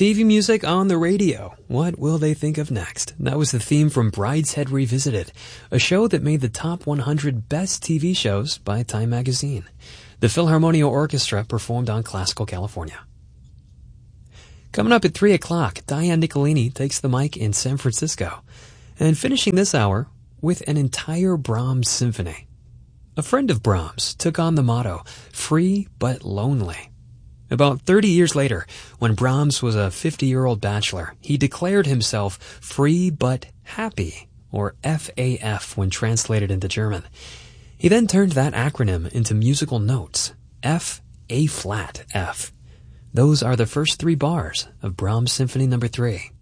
TV music on the radio. What will they think of next? That was the theme from Brideshead Revisited, a show that made the top 100 best TV shows by Time magazine. The Philharmonia Orchestra performed on Classical California. Coming up at 3 o'clock, Diane Nicolini takes the mic in San Francisco. And finishing this hour with an entire Brahms symphony. A friend of Brahms took on the motto, free but lonely. About 30 years later, when Brahms was a 50-year-old bachelor, he declared himself free but happy, or FAF when translated into German. He then turned that acronym into musical notes, F, A flat, F. Those are the first three bars of Brahms Symphony No. 3.